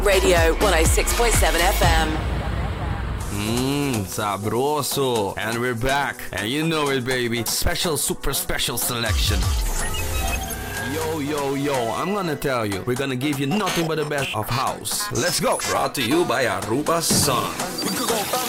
Radio 106.7 FM. Sabroso. And we're back. And you know it, baby. Special, super special selection. Yo, I'm gonna tell you, we're gonna give you nothing but the best of house. Let's go. Brought to you by Aruba Sun.